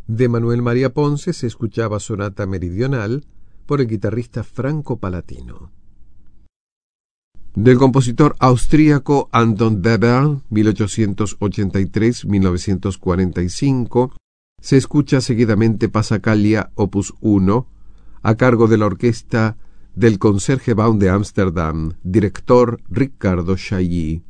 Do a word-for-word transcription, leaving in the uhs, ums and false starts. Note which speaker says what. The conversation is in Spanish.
Speaker 1: De Manuel María Ponce se escuchaba Sonata Meridional por el guitarrista Franco Palatino. Del compositor austríaco Anton Webern, mil ochocientos ochenta y tres a mil novecientos cuarenta y cinco, se escucha seguidamente Passacaglia opus uno, a cargo de la orquesta del Concertgebouw de Ámsterdam, director Ricardo Chailly.